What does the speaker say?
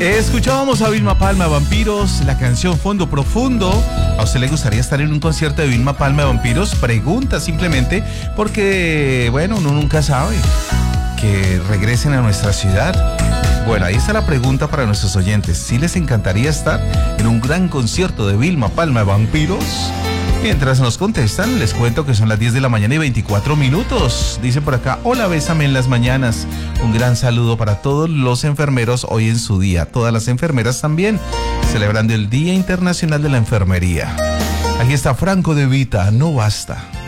Escuchábamos a Vilma Palma, Vampiros, la canción Fondo Profundo. ¿A usted le gustaría estar en un concierto de Vilma Palma, Vampiros? Pregunta simplemente porque, bueno, uno nunca sabe que regresen a nuestra ciudad. Bueno, ahí está la pregunta para nuestros oyentes. ¿Sí les encantaría estar en un gran concierto de Vilma Palma, Vampiros? Mientras nos contestan, les cuento que son las 10 de la mañana y 24 minutos. Dice por acá, hola, bésame en las mañanas. Un gran saludo para todos los enfermeros hoy en su día. Todas las enfermeras también, celebrando el Día Internacional de la Enfermería. Aquí está Franco De Vita, No Basta.